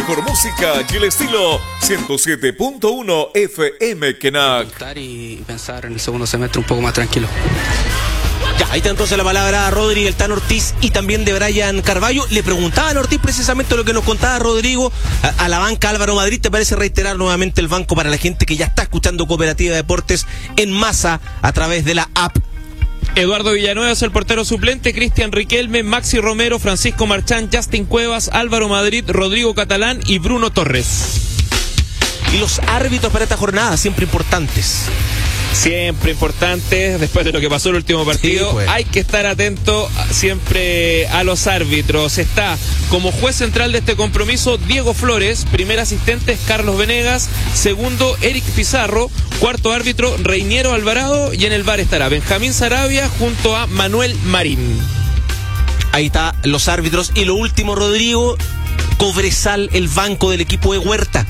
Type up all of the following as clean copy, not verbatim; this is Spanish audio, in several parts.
Mejor música y el estilo 107.1 FM Kenak. Y pensar en el segundo semestre un poco más tranquilo. Ya, ahí está entonces la palabra a Rodri, el Tan Ortiz y también de Brian Carballo. Le preguntaba a Ortiz precisamente lo que nos contaba Rodrigo. A la banca Álvaro Madrid, ¿te parece reiterar nuevamente el banco para la gente que ya está escuchando Cooperativa Deportes en masa a través de la app? Eduardo Villanueva es el portero suplente, Cristian Riquelme, Maxi Romero, Francisco Marchán, Justin Cuevas, Álvaro Madrid, Rodrigo Catalán y Bruno Torres. Y los árbitros para esta jornada, siempre importantes. Siempre importante, después de lo que pasó el último partido, sí, pues. Hay que estar atento siempre a los árbitros. Está como juez central de este compromiso Diego Flores, primer asistente es Carlos Venegas, segundo Eric Pizarro, cuarto árbitro Reiniero Alvarado y en el VAR estará Benjamín Sarabia junto a Manuel Marín. Ahí está los árbitros. Y lo último, Rodrigo, Cobresal, el banco del equipo de Huerta.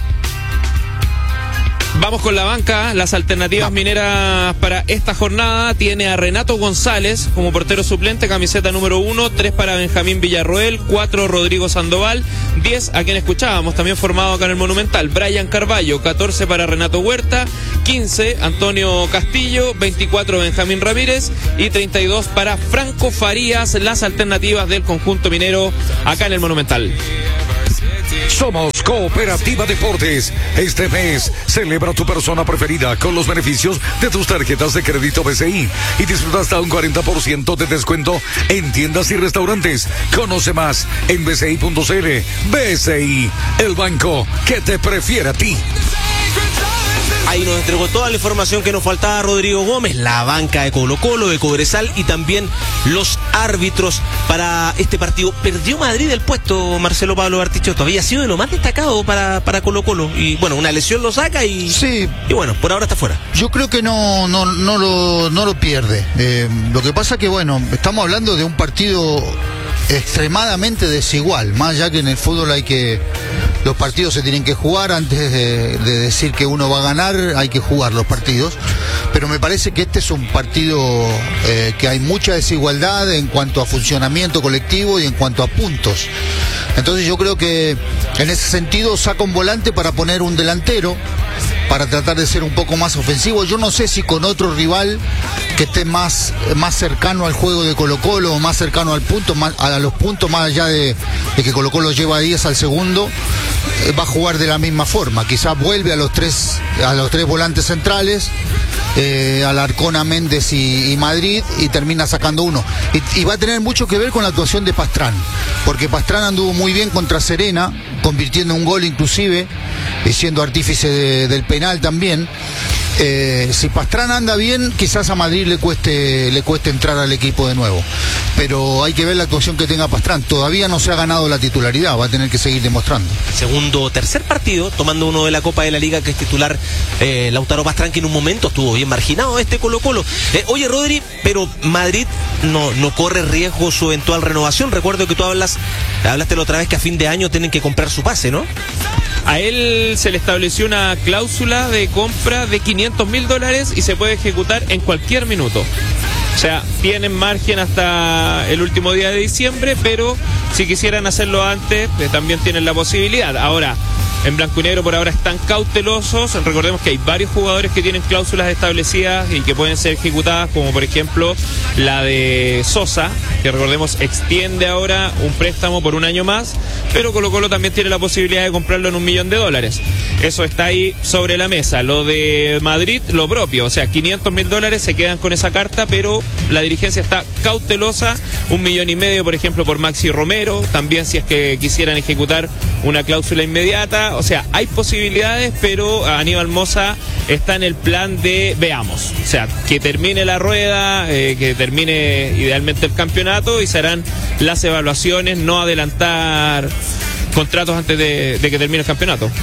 Vamos con la banca, las alternativas mineras para esta jornada. Tiene a Renato González como portero suplente, camiseta número 1, 3 para Benjamín Villarroel, 4 Rodrigo Sandoval, 10 a quien escuchábamos, también formado acá en el Monumental, Brian Carballo, 14 para Renato Huerta, 15 Antonio Castillo, 24 Benjamín Ramírez y 32 para Franco Farías, las alternativas del conjunto minero acá en el Monumental. Somos Cooperativa Deportes. Este mes celebra tu persona preferida con los beneficios de tus tarjetas de crédito BCI y disfruta hasta un 40% de descuento en tiendas y restaurantes. Conoce más en bci.cl. BCI, el banco que te prefiere a ti. Ahí nos entregó toda la información que nos faltaba Rodrigo Gómez, la banca de Colo-Colo, de Cobresal y también los árbitros para este partido. Perdió Madrid el puesto, Marcelo Pablo Bartichotto. Había sido de lo más destacado para Colo-Colo. Y bueno, una lesión lo saca y bueno, por ahora está fuera. Yo creo que no lo pierde. Lo que pasa que, bueno, estamos hablando de un partido extremadamente desigual, más allá que en el fútbol los partidos se tienen que jugar antes de decir que uno va a ganar, hay que jugar los partidos, pero me parece que este es un partido que hay mucha desigualdad en cuanto a funcionamiento colectivo y en cuanto a puntos. Entonces yo creo que en ese sentido saca un volante para poner un delantero, para tratar de ser un poco más ofensivo. Yo no sé si con otro rival que esté más cercano al juego de Colo-Colo, más cercano al punto, a los puntos, más allá de que Colo-Colo lleva 10 al segundo, va a jugar de la misma forma. Quizás vuelve a los tres volantes centrales, Alarcón, a Méndez y Madrid, y termina sacando uno. Y va a tener mucho que ver con la actuación de Pastrán, porque Pastrán anduvo muy bien contra Serena, convirtiendo un gol inclusive, y siendo artífice del penal también. Si Pastrán anda bien, quizás a Madrid le cueste entrar al equipo de nuevo, pero hay que ver la actuación que tenga Pastrán. Todavía no se ha ganado la titularidad, va a tener que seguir demostrando. Segundo o tercer partido, tomando uno de la Copa de la Liga, que es titular Lautaro Pastrán, que en un momento estuvo bien marginado Colo-Colo. Oye, Rodri, pero Madrid no corre riesgo su eventual renovación. Recuerdo que tú hablaste la otra vez que a fin de año tienen que comprar su pase, ¿no? A él se le estableció una cláusula de compra de $500,000 y se puede ejecutar en cualquier minuto. O sea, tienen margen hasta el último día de diciembre, pero si quisieran hacerlo antes, también tienen la posibilidad. Ahora, en blanco y negro por ahora están cautelosos. Recordemos que hay varios jugadores que tienen cláusulas establecidas y que pueden ser ejecutadas, como por ejemplo la de Sosa, que recordemos extiende ahora un préstamo por un año más, pero Colo-Colo también tiene la posibilidad de comprarlo en $1 millón. Eso está ahí sobre la mesa. Lo de Madrid, lo propio, o sea, $500,000 se quedan con esa carta, pero la dirigencia está cautelosa. $1,5 millones, por ejemplo, por Maxi Romero, también si es que quisieran ejecutar una cláusula inmediata. O sea, hay posibilidades, pero Aníbal Mosa está en el plan de veamos. O sea, que termine la rueda, que termine idealmente el campeonato y se harán las evaluaciones, no adelantar contratos antes de que termine el campeonato.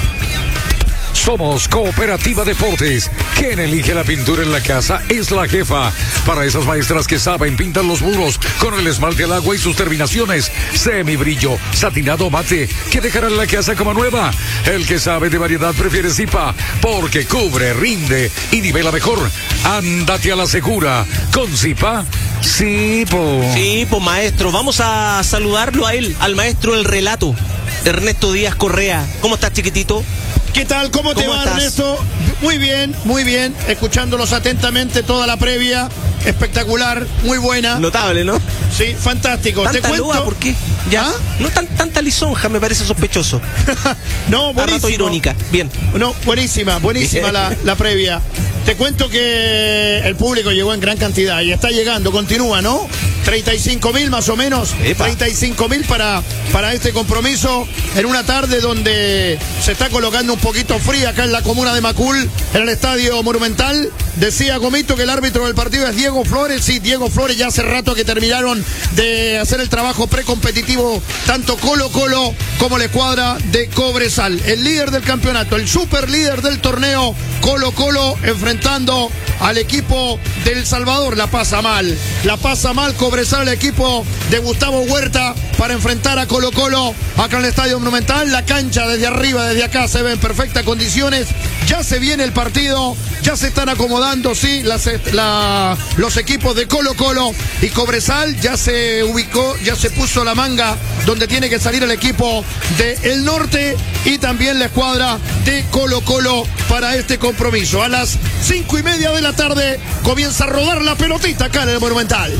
Somos Cooperativa Deportes. Quien elige la pintura en la casa es la jefa. Para esas maestras que saben pintar los muros con el esmalte al agua y sus terminaciones semibrillo, satinado, mate, que dejarán la casa como nueva. El que sabe de variedad prefiere Zipa, porque cubre, rinde y nivela mejor. Ándate a la segura. Con Zipa, sí, po, maestro. Vamos a saludarlo a él, al maestro del relato. Ernesto Díaz Correa. ¿Cómo estás, chiquitito? ¿Qué tal? ¿Cómo te va, Ernesto? Muy bien. Escuchándolos atentamente toda la previa. Espectacular, muy buena. Notable, ¿no? Sí, fantástico. ¿Tanta te cuento. lúa, ¿por qué? Ya. ¿Ah? No tanta lisonja, me parece sospechoso. No, buenísimo. A rato irónica. Bien. No, buenísima la previa. Te cuento que el público llegó en gran cantidad y está llegando, continúa, ¿no? 35.000 más o menos. 35.000 para este compromiso en una tarde donde se está colocando un poquito fría acá en la comuna de Macul, en el Estadio Monumental. Decía Gomito que el árbitro del partido es Diego Flores. Sí, Diego Flores, ya hace rato que terminaron de hacer el trabajo precompetitivo tanto Colo-Colo como la escuadra de Cobresal. El líder del campeonato, el super líder del torneo, Colo-Colo, enfrentando al equipo del Salvador. La pasa mal Cobresal, el equipo de Gustavo Huerta, para enfrentar a Colo-Colo acá en el Estadio Monumental. La cancha desde arriba, desde acá, se ve en perfectas condiciones. Ya se viene el partido, ya se están acomodando, sí, los equipos de Colo-Colo y Cobresal. Ya se ubicó, ya se puso la manga donde tiene que salir el equipo del norte y también la escuadra de Colo-Colo para este compromiso. A las 5:30 de la tarde comienza a rodar la pelotita acá en el Monumental.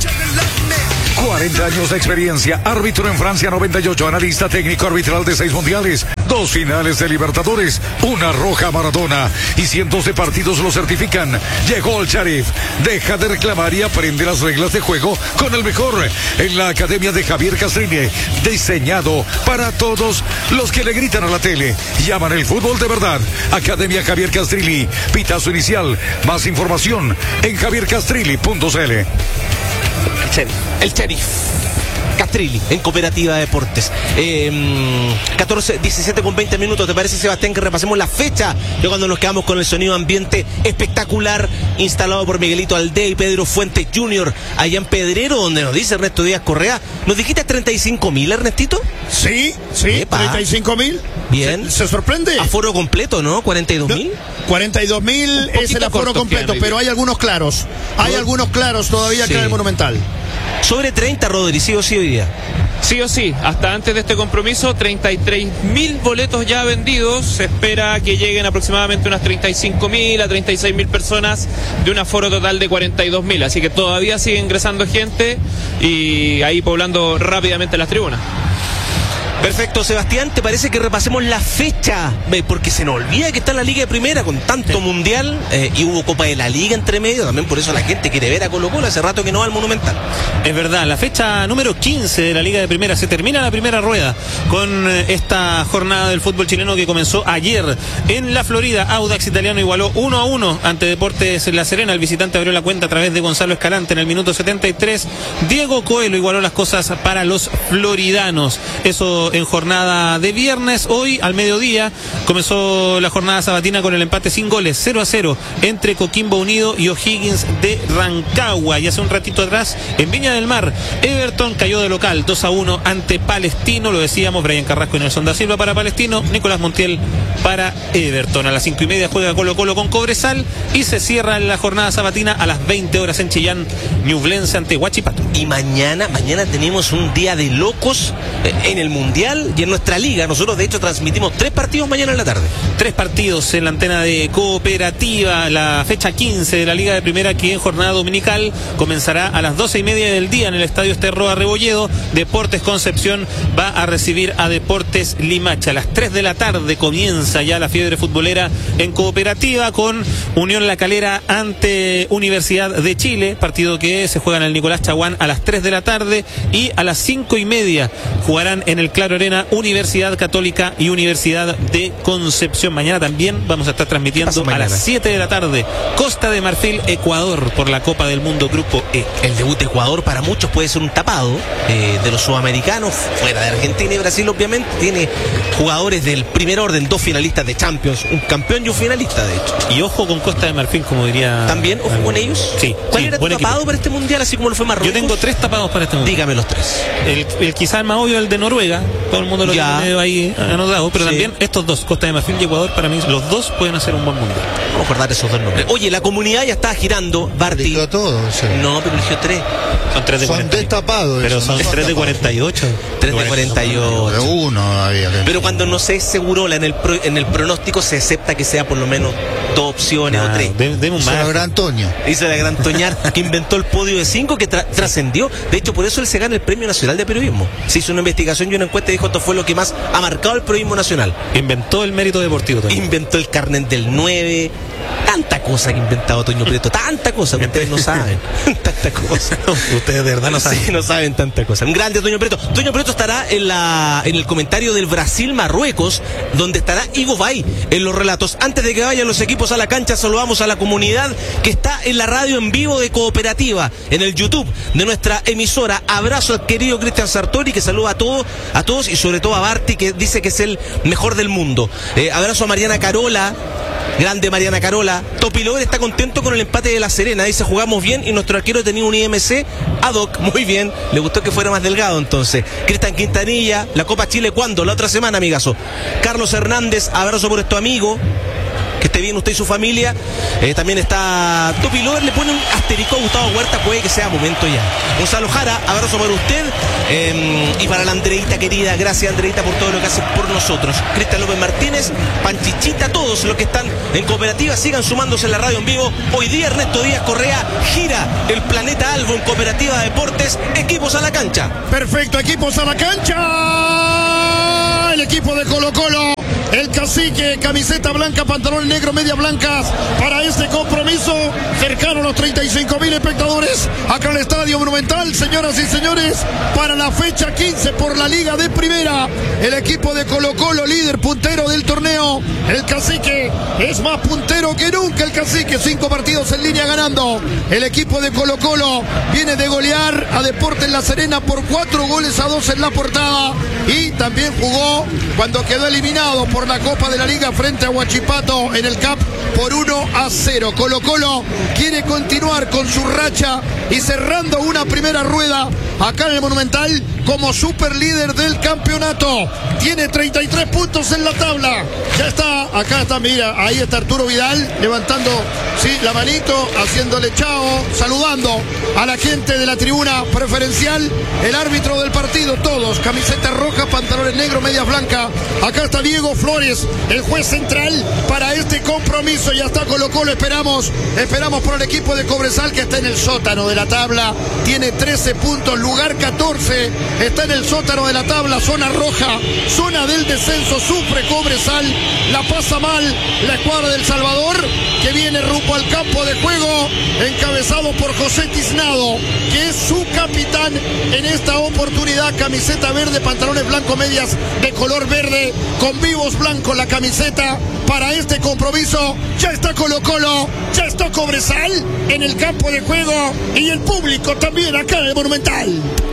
40 años de experiencia, árbitro en Francia 98, analista técnico arbitral de 6 mundiales, 2 finales de Libertadores, una roja a Maradona y cientos de partidos lo certifican. Llegó el Sharif, deja de reclamar y aprende las reglas de juego con el mejor en la Academia de Javier Castrilli, diseñado para todos los que le gritan a la tele y aman el fútbol de verdad. Academia Javier Castrilli, pitazo inicial, más información en javiercastrilli.cl. El Sheriff Castrilli en Cooperativa Deportes. 17:20 minutos. ¿Te parece, Sebastián, que repasemos la fecha de cuando nos quedamos con el sonido ambiente espectacular instalado por Miguelito Aldea y Pedro Fuentes Jr. allá en Pedrero, donde nos dice Ernesto Díaz Correa? ¿Nos dijiste 35.000, Ernestito? Sí, 35.000. Bien. ¿Se sorprende? Aforo completo, ¿no? 42.000. 42.000 es el aforo completo, pero hay algunos claros. Hay algunos claros todavía acá en el Monumental. Sobre 30, Rodri, sí o sí hoy día. Sí o sí, hasta antes de este compromiso, 33.000 boletos ya vendidos. Se espera que lleguen aproximadamente unas 35.000 a 36.000 personas de un aforo total de 42.000. Así que todavía sigue ingresando gente y ahí poblando rápidamente las tribunas. Perfecto, Sebastián, ¿te parece que repasemos la fecha? Porque se nos olvida que está en la Liga de Primera con tanto mundial y hubo Copa de la Liga entre medio, también por eso la gente quiere ver a Colo-Colo, hace rato que no va al Monumental. Es verdad, la fecha número 15 de la Liga de Primera, se termina la primera rueda con esta jornada del fútbol chileno que comenzó ayer en la Florida. Audax Italiano igualó 1-1 ante Deportes La Serena, el visitante abrió la cuenta a través de Gonzalo Escalante en el minuto 73, Diego Coelho igualó las cosas para los floridanos, eso en jornada de viernes. Hoy al mediodía comenzó la jornada sabatina con el empate sin goles, 0-0 entre Coquimbo Unido y O'Higgins de Rancagua. Y hace un ratito atrás en Viña del Mar, Everton cayó de local 2-1 ante Palestino, lo decíamos, Brian Carrasco y Nelson da Silva para Palestino, Nicolás Montiel para Everton. A las 5:30 juega Colo-Colo con Cobresal y se cierra la jornada sabatina a las 20 horas en Chillán, Ñublense ante Huachipato. Y mañana tenemos un día de locos en el Mundial y en nuestra liga. Nosotros de hecho transmitimos 3 partidos mañana en la tarde. 3 partidos en la antena de Cooperativa, la fecha 15 de la Liga de Primera, que en jornada dominical comenzará a las 12:30 del día en el Estadio Esterroa Rebolledo. Deportes Concepción va a recibir a Deportes Limache. A las 3 de la tarde comienza ya la fiebre futbolera en Cooperativa con Unión La Calera ante Universidad de Chile, partido que se juega en el Nicolás Chaguán a las 3 de la tarde, y a las 5:30 jugarán en el Claro Arena Universidad Católica y Universidad de Concepción. Mañana también vamos a estar transmitiendo a las 7 de la tarde Costa de Marfil, Ecuador, por la Copa del Mundo Grupo E. El debut de Ecuador para muchos puede ser un tapado de los sudamericanos, fuera de Argentina y Brasil obviamente. Tiene jugadores del primer orden, 2 finalistas de Champions, un campeón y un finalista de hecho. Y ojo con Costa de Marfil, como diría... ¿También? ¿Ojo con ellos? Sí. ¿Cuál era tu tapado para este mundial, así como lo fue Marruecos? Yo tengo 3 tapados para este mundial. Dígame los 3. El quizá el más obvio, el de Noruega, todo el mundo lo tiene medio ahí anotado, pero Sí. también estos dos, Costa de Marfil y Ecuador, para mí los dos pueden hacer un buen mundial. Vamos a acordar esos dos nombres. Oye, la comunidad ya está girando. Barty. Eligió todo, sí. No, pero eligió 3. Son 3 de Son 40. destapados. Pero eso, son no 3 de tapados. 48. 3 de 48. De uno había que... Pero cuando no se es segurola en el pronóstico, se acepta que sea por lo menos 2 opciones o 3. Deme un Hizo la más. gran Toño. Hizo la gran Toñar, que inventó el podio de 5, que trascendió. De hecho, por eso él se gana el Premio Nacional de Periodismo. Se hizo una investigación y una encuesta y dijo: esto fue lo que más ha marcado el periodismo nacional. Inventó el mérito deportivo también. Inventó el carnet del 9. Tanta cosa que ha inventado Toño Prieto. Tanta cosa que ustedes no saben. Tanta cosa. Ustedes de verdad no saben. Sí, no saben tanta cosa. Un grande Toño Prieto. Toño Prieto estará en el comentario del Brasil-Marruecos, donde estará Ivo Bay en los relatos. Antes de que vayan los equipos a la cancha, saludamos a la comunidad que está en la radio en vivo de Cooperativa, en el YouTube de nuestra emisora. Abrazo al querido Cristian Sartori, que saluda a todos y sobre todo a Barty, que dice que es el mejor del mundo. Abrazo a Mariana Carola. Grande Mariana Carola. Topi Lover está contento con el empate de La Serena. Dice: jugamos bien y nuestro arquero tenía un IMC ad hoc. Muy bien. Le gustó que fuera más delgado entonces. Cristian Quintanilla. La Copa Chile, ¿cuándo? La otra semana, amigazo. Carlos Hernández. Abrazo por tu amigo. Que esté bien usted y su familia. También está Topi Lover, le pone un asterisco a Gustavo Huerta, puede que sea momento ya. Gonzalo Jara, abrazo para usted y para la Andreita querida. Gracias, Andreita, por todo lo que hace por nosotros. Cristian López Martínez, Panchichita, todos los que están en Cooperativa, sigan sumándose en la radio en vivo. Hoy día Ernesto Díaz Correa gira el Planeta Albo en Cooperativa Deportes. Equipos a la cancha. Perfecto, equipos a la cancha. El equipo de Colo-Colo. El Cacique, camiseta blanca, pantalón negro, medias blancas para este compromiso cercano a los 35.000 espectadores acá en el Estadio Monumental, señoras y señores, para la fecha 15 por la Liga de Primera. El equipo de Colo-Colo, líder puntero del torneo. El Cacique es más puntero que nunca. El Cacique, 5 partidos en línea ganando. El equipo de Colo-Colo viene de golear a Deportes La Serena por 4-2 en la portada y también jugó cuando quedó eliminado por la Copa de la Liga frente a Huachipato en el CAP por 1-0. Colo-Colo quiere continuar con su racha y cerrando una primera rueda acá en el Monumental como super líder del campeonato. Tiene 33 puntos en la tabla. Ya está, acá está, mira, ahí está Arturo Vidal levantando, sí, la manito, haciéndole chao, saludando a la gente de la tribuna preferencial, el árbitro del partido, todos, camiseta roja, pantalones negros, medias blancas. Acá está Diego Flores, el juez central para este compromiso. Ya está Colo-Colo, esperamos por el equipo de Cobresal, que está en el sótano de la tabla, tiene 13 puntos, lugar 14, está en el sótano de la tabla, zona roja, zona del descenso, sufre Cobresal, la pasa mal la escuadra del Salvador, que viene rumbo al campo de juego, encabezado por José Tiznado, que es su capitán en esta oportunidad, camiseta verde, pantalones blancos, medias de color verde, con vivos blancos la camiseta para este compromiso. Ya está Colo-Colo, ya está Cobresal en el campo de juego y el público también acá en el Monumental.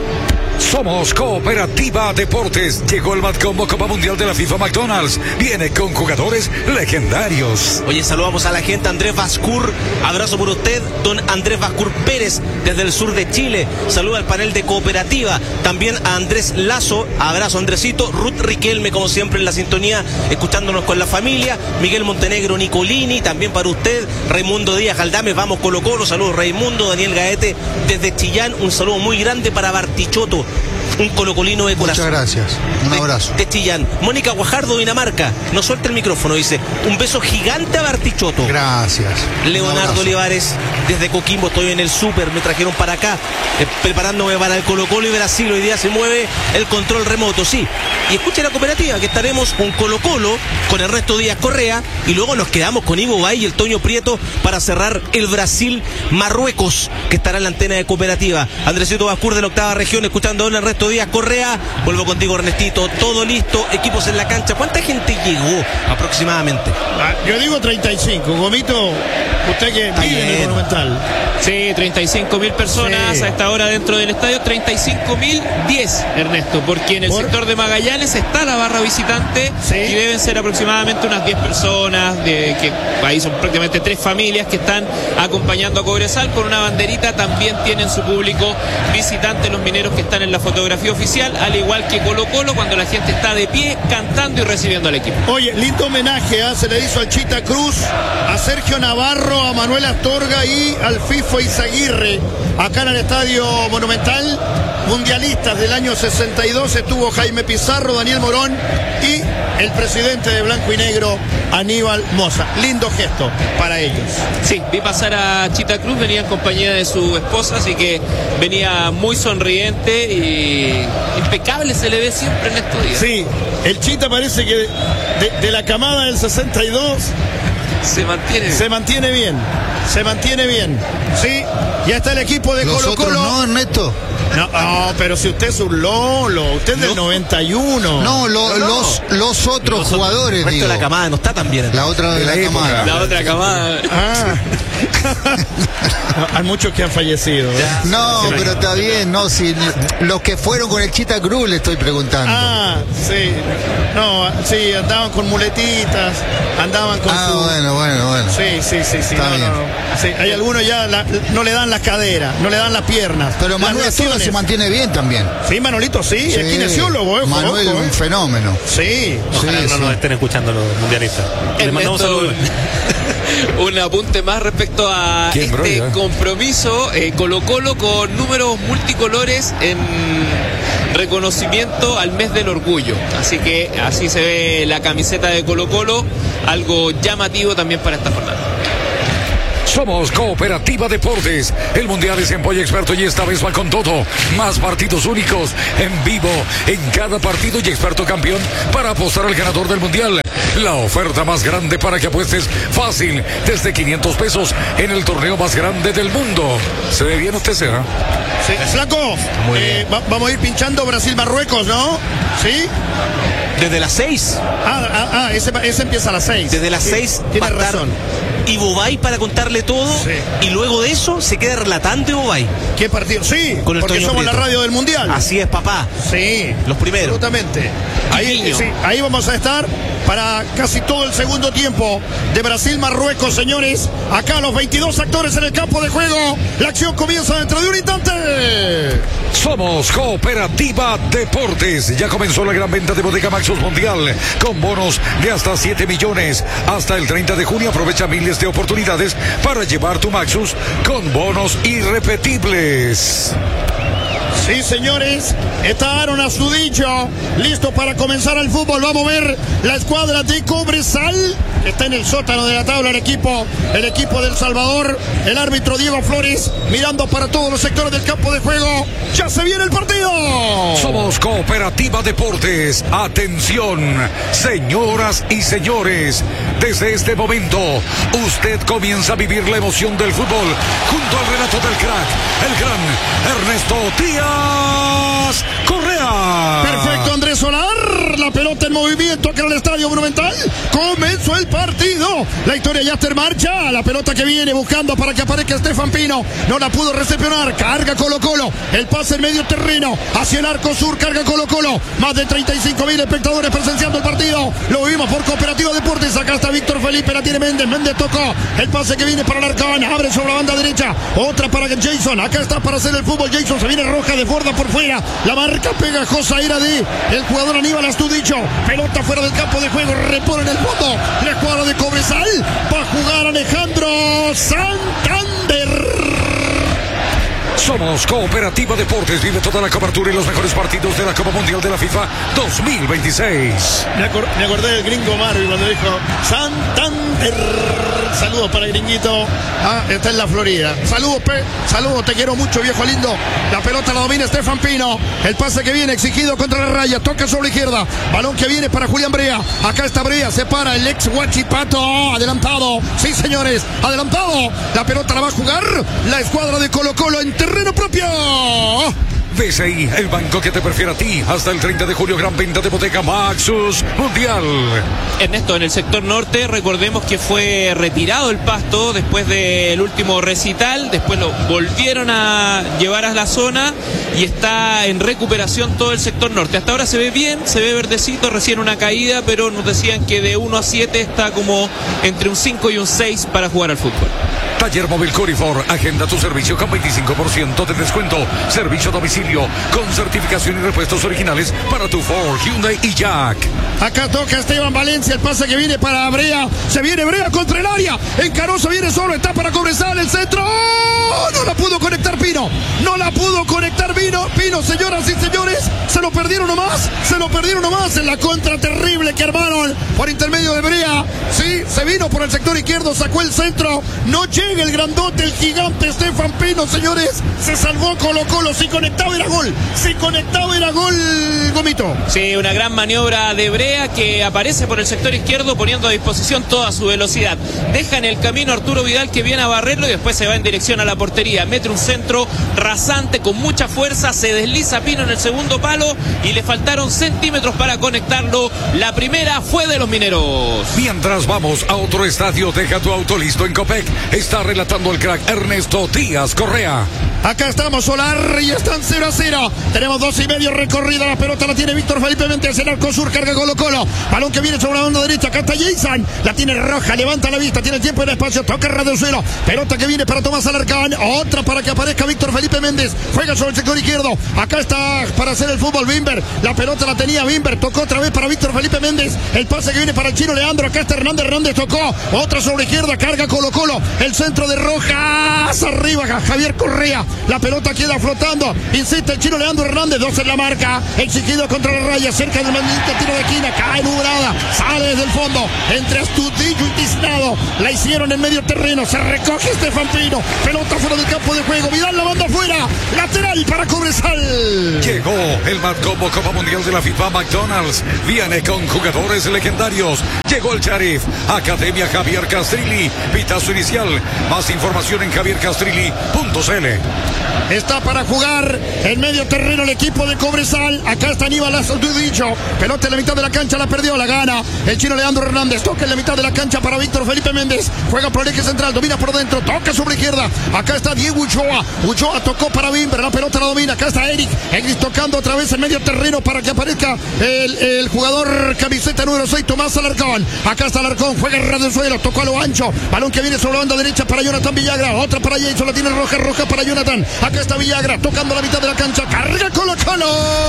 Somos Cooperativa Deportes. Llegó el Matcombo Copa Mundial de la FIFA McDonald's. Viene con jugadores legendarios. Oye, saludamos a la gente. Andrés Vascur, abrazo por usted. Don Andrés Vascur Pérez, desde el sur de Chile. Saluda al panel de Cooperativa. También a Andrés Lazo, abrazo Andresito. Ruth Riquelme, como siempre en la sintonía, escuchándonos con la familia. Miguel Montenegro Nicolini, también para usted. Raimundo Díaz Galdames, vamos Colo-Colo. Saludos Raimundo. Daniel Gaete, desde Chillán. Un saludo muy grande para Bartichotto, un colocolino de corazón. Muchas gracias. Un abrazo. De Chillán. Mónica Guajardo, Dinamarca. No suelta el micrófono, dice. Un beso gigante a Bartichotto. Gracias. Leonardo Olivares, desde Coquimbo, estoy en el súper, me trajeron para acá, preparándome para el Colo-Colo y Brasil. Hoy día se mueve el control remoto, sí. Y escuche la Cooperativa, que estaremos con Colo-Colo, con Ernesto Díaz Correa, y luego nos quedamos con Ivo Bay y el Toño Prieto para cerrar el Brasil-Marruecos, que estará en la antena de Cooperativa. Andresito Bascur de la octava región, escuchando a don Ernesto Díaz Correa. Vuelvo contigo, Ernestito. Todo listo, equipos en la cancha. ¿Cuánta gente llegó aproximadamente? Yo digo 35. Gomito, usted que vive en el Monumental. Sí, 35.000 personas Sí. a esta hora dentro del estadio. 35.010, Ernesto, porque en el sector de Magallanes está la barra visitante. Sí. Y deben ser aproximadamente unas 10 personas, que ahí son prácticamente 3 familias que están acompañando a Cobresal con una banderita. También tienen su público visitante los mineros que están en la fotografía coreografía oficial, al igual que Colo-Colo, cuando la gente está de pie cantando y recibiendo al equipo. Oye, lindo homenaje, se le hizo al Chita Cruz, a Sergio Navarro, a Manuel Astorga y al Fifo Izaguirre, acá en el Estadio Monumental. Mundialistas del año 62 estuvo Jaime Pizarro, Daniel Morón y el presidente de Blanco y Negro, Aníbal Mosa. Lindo gesto para ellos. Sí, vi pasar a Chita Cruz, venía en compañía de su esposa, así que venía muy sonriente y impecable se le ve siempre en estos días. Sí, el Chita parece que de la camada del 62 se mantiene bien. Sí, ya está el equipo de Colo-Colo. ¿No, Ernesto? No, pero si usted es un Lolo, usted es del 91. No, los otros jugadores, digo. La camada no está tan bien. La otra de la camada. La otra camada. Hay muchos que han fallecido. No, pero está bien, no, si los que fueron con el Chita Cruz le estoy preguntando. Sí. No, sí, andaban con muletitas, andaban con bueno. Sí. Está bien. Sí, hay algunos ya no le dan las caderas, no le dan las piernas. Pero Manuel Astorga se mantiene bien también. Sí, Manolito, sí, es kinesiólogo, Manuel, un fenómeno. Sí. Ojalá no nos estén escuchando los mundialistas. Les mandamos saludos. Un apunte más respecto a compromiso, Colo-Colo con números multicolores en reconocimiento al mes del orgullo. Así que así se ve la camiseta de Colo-Colo, algo llamativo también para esta jornada. Somos Cooperativa Deportes. El Mundial es en Pollo Experto y esta vez va con todo. Más partidos únicos, en vivo, en cada partido y experto campeón para apostar al ganador del Mundial. La oferta más grande para que apuestes fácil, desde 500 pesos en el torneo más grande del mundo. ¿Se ve bien usted, Sera? Sí, flaco, vamos a ir pinchando Brasil-Marruecos, ¿no? ¿Sí? Desde las 6. Ese empieza a las 6. Desde las 6 tiene razón. Y Bobay para contarle todo. Sí. Y luego de eso se queda relatando Bobay. ¿Qué partido? Sí, con el porque Toño somos Prieto. La radio del Mundial. Así es, papá. Sí. Los primeros. Absolutamente. Ahí vamos a estar para casi todo el segundo tiempo de Brasil-Marruecos, señores. Acá los 22 actores en el campo de juego. La acción comienza dentro de un instante. Somos Cooperativa Deportes. Ya comenzó la gran venta de Bodega Maxus Mundial con bonos de hasta 7 millones. Hasta el 30 de junio aprovecha miles de oportunidades para llevar tu Maxus con bonos irrepetibles. Sí, señores, está Aaron Astudillo, listo para comenzar el fútbol. Vamos a ver la escuadra de Cobresal, que está en el sótano de la tabla el equipo del Salvador. El árbitro Diego Flores mirando para todos los sectores del campo de juego. ¡Ya se viene el partido! Somos Cooperativa Deportes. Atención, señoras y señores. Desde este momento, usted comienza a vivir la emoción del fútbol junto al relato del crack, el gran Ernesto Díaz Correa. Perfecto, Andrés Solar. La pelota en movimiento acá en el Estadio Monumental. Comenzó el partido. La historia ya está en marcha. La pelota que viene buscando para que aparezca Estefan Pino. No la pudo recepcionar. Carga Colo-Colo. El pase en medio terreno. Hacia el arco sur. Carga Colo-Colo. Más de 35.000 espectadores presenciando el partido. Lo vimos por Cooperativa Deportes. Acá está Víctor Felipe. La tiene Méndez. Méndez tocó. El pase que viene para Larcán. Abre sobre la banda derecha. Otra para Jason. Acá está para hacer el fútbol. Jason se viene roja, desborda por fuera. La marca pegajosa era de el jugador Aníbal Astudillo. Pelota fuera del campo de juego. Repone en el fondo. La escuadra de Cobresal. Va a jugar Alejandro Santander. Somos Cooperativa Deportes. Vive toda la cobertura y los mejores partidos de la Copa Mundial de la FIFA 2026. Me acordé del gringo Marvin cuando dijo Santander. Saludos para el gringuito. Está en la Florida. Saludos, saludos, te quiero mucho, viejo lindo. La pelota la domina Estefan Pino. El pase que viene exigido contra la raya. Toca sobre la izquierda. Balón que viene para Julián Brea. Acá está Brea. Se para el ex Huachipato. Adelantado. Sí, señores. Adelantado. La pelota la va a jugar la escuadra de Colo-Colo en terreno propio. BCI, el banco que te prefiere a ti. Hasta el 30 de julio, gran venta de Bodega Maxus Mundial. Ernesto, en el sector norte, recordemos que fue retirado el pasto después del último recital. Después lo volvieron a llevar a la zona y está en recuperación todo el sector norte. Hasta ahora se ve bien, se ve verdecito, recién una caída, pero nos decían que de 1 a 7 está como entre un 5 y un 6 para jugar al fútbol. Taller Móvil Corifor. Agenda tu servicio con 25% de descuento. Servicio a domicilio con certificación y repuestos originales para tu Ford, Hyundai y Jack. Acá toca Esteban Valencia, el pase que viene para Brea. Se viene Brea contra el área. Encaroso viene solo, está para Cobresal, el centro. ¡Oh! No la pudo conectar Pino. No la pudo conectar Pino, señoras y señores. Se lo perdieron nomás en la contra terrible que armaron por intermedio de Brea. Sí, se vino por el sector izquierdo, sacó el centro. No llega el grandote, el gigante Estefan Pino, señores. Se salvó Colo-Colo. Si conectaba era gol. Gomito. Sí, una gran maniobra de Brea que aparece por el sector izquierdo poniendo a disposición toda su velocidad. Deja en el camino a Arturo Vidal que viene a barrerlo y después se va en dirección a la portería. Mete un centro rasante con mucha fuerza. Se desliza Pino en el segundo palo y le faltaron centímetros para conectarlo. La primera fue de los mineros. Mientras vamos a otro estadio, deja tu auto listo en Copec. Está relatando el crack Ernesto Díaz Correa. Acá estamos, Solar, y están 0-0. Tenemos 2:30 recorrida. La pelota la tiene Víctor Felipe Méndez. El arco sur carga Colo-Colo. Balón que viene sobre la banda derecha. Acá está Jason. La tiene Roja. Levanta la vista. Tiene tiempo y el espacio. Toca Radio Suelo. Pelota que viene para Tomás Alarcón. Otra para que aparezca Víctor Felipe Méndez. Juega sobre el sector izquierdo. Acá está para hacer el fútbol Bimber. La pelota la tenía Bimber. Tocó otra vez para Víctor Felipe Méndez. El pase que viene para el chino Leandro. Acá está Hernández tocó. Otra sobre izquierda. Carga Colo-Colo. El centro de Rojas. Arriba Javier Correa. La pelota queda flotando. Insiste el chino Leandro Hernández. 2 en la marca. Exigido contra la raya. Cerca del mandito. Tiro de esquina. Cae nubrada. Sale desde el fondo. Entre Astudillo y Tiznado. La hicieron en medio terreno. Se recoge Estefan Pino. Pelota fuera del campo de juego. Vidal la manda afuera. Lateral para Cobresal. Llegó el Mad Combo Copa Mundial de la FIFA McDonald's. Viene con jugadores legendarios. Llegó el Sheriff. Academia Javier Castrilli. Pitazo inicial. Más información en javiercastrilli.cl. Está para jugar en medio terreno el equipo de Cobresal. Acá está Aníbal Astudillo. Pelota en la mitad de la cancha, la perdió, la gana el chino Leandro Hernández. Toca en la mitad de la cancha para Víctor Felipe Méndez. Juega por el eje central, domina por dentro, toca sobre izquierda. Acá está Diego Ulloa. Ulloa tocó para Bimber, la pelota la domina. Acá está Eric tocando otra vez en medio terreno para que aparezca el jugador camiseta número 6, Tomás Alarcón. Acá está Alarcón, juega en radio suelo, tocó a lo ancho. Balón que viene sobre la banda derecha para Jonathan Villagra. Otra para Jason, la tiene Roja para Jonathan. Acá está Villagra tocando la mitad de la cancha. Carga Colo-Colo.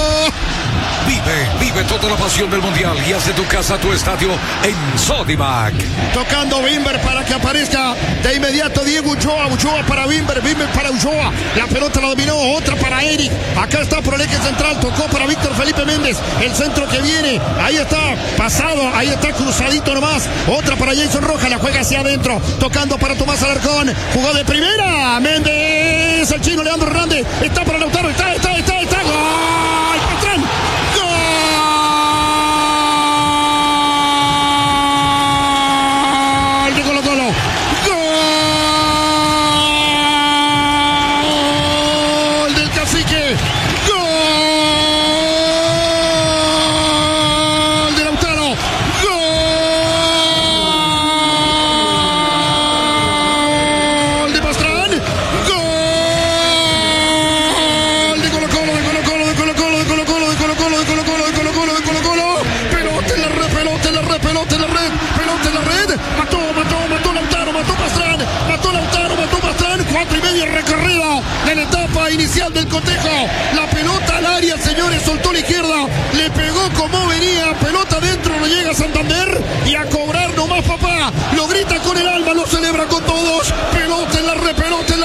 Vive toda la pasión del mundial y hace tu casa tu estadio en Sodimac. Tocando Bimber para que aparezca de inmediato Diego Ulloa. Ulloa para Bimber para Ulloa. La pelota la dominó, otra para Eric. Acá está por el eje central, tocó para Víctor Felipe Méndez. El centro que viene, ahí está pasado, ahí está cruzadito nomás. Otra para Jason Roja, la juega hacia adentro, tocando para Tomás Alarcón. Jugó de primera, Méndez, el chino Leandro Hernández. Está para Lautaro, está. ¡Gol! ¡Patrón! En la etapa inicial del cotejo, la pelota al área, señores, soltó la izquierda, le pegó como venía, pelota dentro, no llega a Santander y a cobrar nomás papá, lo grita con el alma, lo celebra con todos, pelota en la red,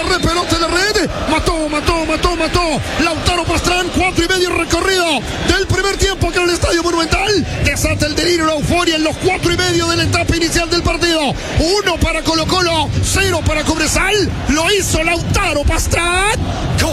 mató, Lautaro Pastrán, 4:30 recorrido del primer tiempo que en el Estadio Monumental, desata el delirio, la euforia en los 4:30 de la etapa inicial del partido, 1 para Colo-Colo, 0 para Cobresal, lo hizo Lautaro Pastrán. Gol.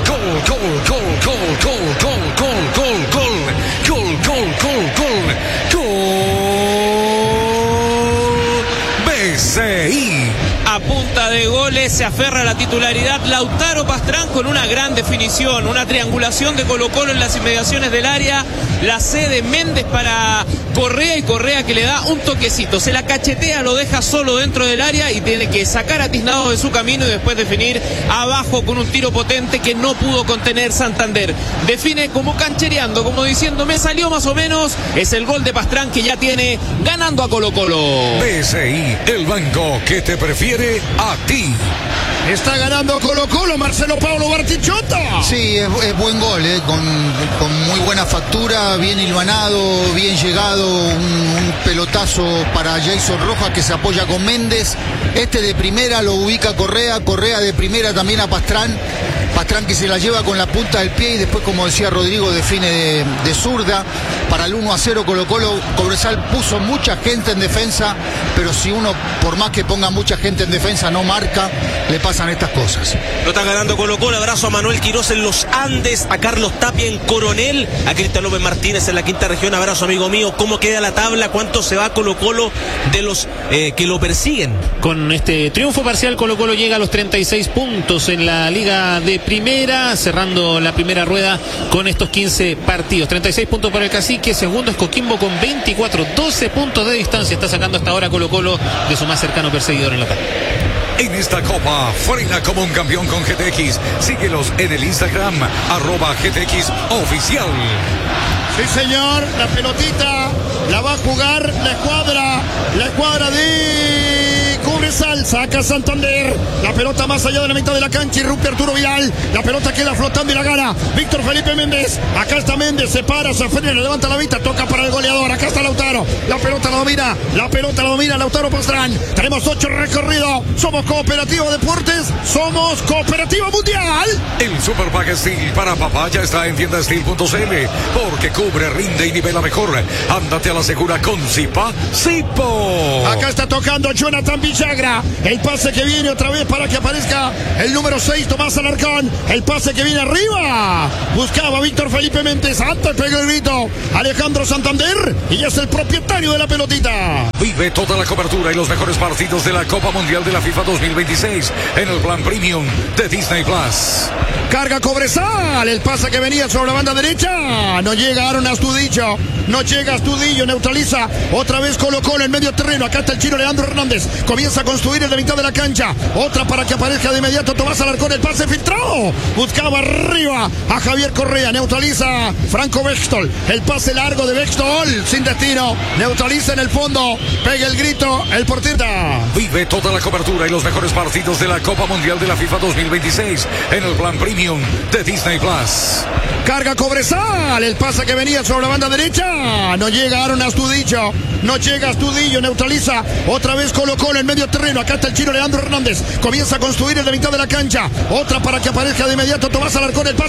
BCI. A punta de goles se aferra a la titularidad Lautaro Pastrán con una gran definición, una triangulación de Colo-Colo en las inmediaciones del área, la C de Méndez para Correa, y Correa que le da un toquecito, se la cachetea, lo deja solo dentro del área y tiene que sacar a Tiznado de su camino y después definir abajo con un tiro potente que no pudo contener Santander. Define como canchereando, como diciendo me salió más o menos. Es el gol de Pastrán que ya tiene ganando a Colo-Colo. BCI, el banco que te prefiere a ti. Está ganando Colo-Colo, Marcelo Pablo Bartichotto. Sí, es buen gol, con muy buena factura, bien hilvanado, bien llegado, un pelotazo para Jason Rojas que se apoya con Méndez. Este de primera lo ubica Correa de primera también a Pastrán que se la lleva con la punta del pie y después, como decía Rodrigo, define de zurda para el 1-0 Colo-Colo. Cobresal puso mucha gente en defensa, pero si uno, por más que ponga mucha gente en defensa, no marca, le pasan estas cosas. Lo está ganando Colo-Colo. Abrazo a Manuel Quiroz en los Andes, a Carlos Tapia en Coronel, a Cristian López Martínez en la quinta región. Abrazo, amigo mío. ¿Cómo queda la tabla? ¿Cuánto se va Colo-Colo de los que lo persiguen? Con este triunfo parcial, Colo-Colo llega a los 36 puntos en la Liga de Primera, cerrando la primera rueda con estos 15 partidos. 36 puntos para el Cacique, segundo es Coquimbo con 24, 12 puntos de distancia está sacando hasta ahora Colo-Colo de su más cercano perseguidor en la tabla. En esta copa, frena como un campeón con GTX. Síguelos en el Instagram, @GTX Oficial. Sí, señor, la pelotita la va a jugar la escuadra de Cobresal. Saca Santander, la pelota más allá de la mitad de la cancha, irrumpe Arturo Vidal, la pelota queda flotando y la gana Víctor Felipe Méndez. Acá está Méndez, se para, se frena, levanta la vista, toca para el goleador. Acá está Lautaro, la pelota la domina Lautaro Pastrán. Tenemos 8 recorridos, somos Cooperativa Deportes, somos Cooperativa Mundial. El Super Pack Steel para papá ya está en tiendasteel.cl, porque cubre, rinde y nivela mejor. Ándate a la segura con Zipa Zipo. Acá está tocando Jonathan Villagra, el pase que viene otra vez para que aparezca el número 6 Tomás Alarcón, el pase que viene arriba, buscaba Víctor Felipe Méndez, antes pegó el grito Alejandro Santander y es el propietario de la pelotita. Vive toda la cobertura y los mejores partidos de la Copa Mundial de la FIFA 2026 en el plan Premium de Disney Plus. Carga Cobresal, el pase que venía sobre la banda derecha, no llega Aaron Astudillo, neutraliza otra vez Colo-Colo en medio terreno. Acá está el chino Leandro Hernández, comienza a construir en la mitad de la cancha, otra para que aparezca de inmediato Tomás Alarcón, el pase filtrado, buscaba arriba a Javier Correa, neutraliza Franco Bextol, el pase largo de Bextol sin destino, neutraliza en el fondo, pega el grito el portista. Vive toda la cobertura y los mejores partidos de la Copa Mundial de la FIFA 2026 en el plan Premium de Disney Plus. Carga Cobresal, el pase que venía sobre la banda derecha, no llega Aaron Astudillo, neutraliza otra vez Colo-Colo en medio terreno. Acá está el chino Leandro Hernández, comienza a construir en la mitad de la cancha, otra para que aparezca de inmediato Tomás Alarcón, el pase